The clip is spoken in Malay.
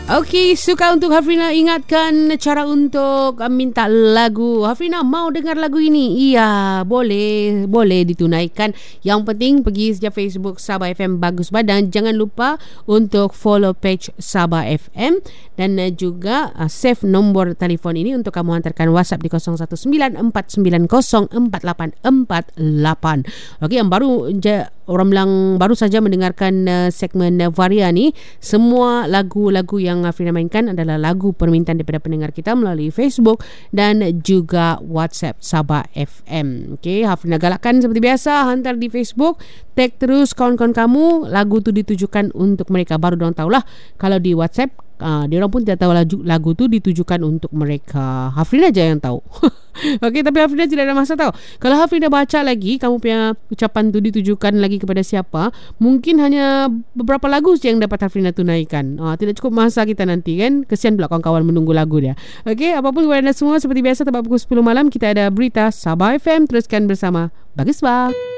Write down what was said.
Okey, suka untuk Hafrina ingatkan cara untuk minta lagu. Hafrina mau dengar lagu ini? Iya, boleh ditunaikan. Yang penting pergi saja Facebook Sabah FM Bagus Badan. Jangan lupa untuk follow page Sabah FM dan juga save nombor telefon ini untuk kamu hantarkan WhatsApp di 0194904848. Okey, yang baru orang bilang baru saja mendengarkan segmen Varia ni, semua lagu-lagu yang Hafrina mainkan adalah lagu permintaan daripada pendengar kita melalui Facebook dan juga WhatsApp Sabah FM. Okey, Hafrina galakkan seperti biasa, hantar di Facebook, tag terus kawan-kawan kamu, lagu tu ditujukan untuk mereka. Baru diorang tahulah kalau di WhatsApp diorang pun tidak tahu lagu tu ditujukan untuk mereka. Hafrina aja yang tahu. Okey, tapi Hafrina tidak ada masa tahu. Kalau Hafrina baca lagi kamu punya ucapan tu ditujukan lagi kepada siapa, mungkin hanya beberapa lagu saja yang dapat Hafrina tunaikan. Tidak cukup masa kita nanti kan. Kesian pula kawan-kawan menunggu lagu dia. Okey, apapun kepada anda semua, seperti biasa tepat pukul 10 malam kita ada berita Sabah FM. Teruskan bersama Bagus Bang.